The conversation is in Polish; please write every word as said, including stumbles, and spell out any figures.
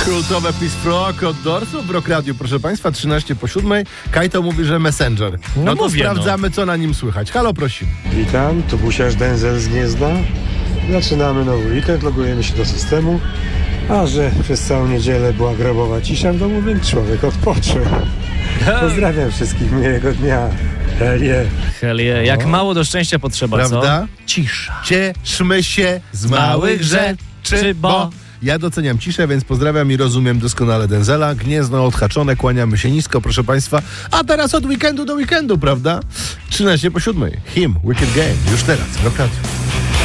Kultowe Peace Rock od Doorsów w Rock Radio, proszę Państwa, trzynaście po siódmej. Kajto mówi, że Messenger. No, No to mówię, sprawdzamy, co na nim słychać. Halo, prosimy. Witam, tu Busiarz Denzel z Gniezna. Zaczynamy nowy weekend, logujemy się do systemu. A że przez całą niedzielę była grobowa cisza w domu, więc człowiek odpoczął. Pozdrawiam wszystkich, miłego dnia. Helie. Helie, jak mało do szczęścia potrzeba, Prawda? co? Cisza. Cieszmy się z małych małych rzeczy, rzeczy, bo- bo... Ja doceniam ciszę, więc pozdrawiam i rozumiem doskonale Denzela. Gniezno odhaczone, kłaniamy się nisko, proszę Państwa. A teraz od weekendu do weekendu, prawda? trzynaście po siódmej. Him, Wicked Game, już teraz w Rock Radio.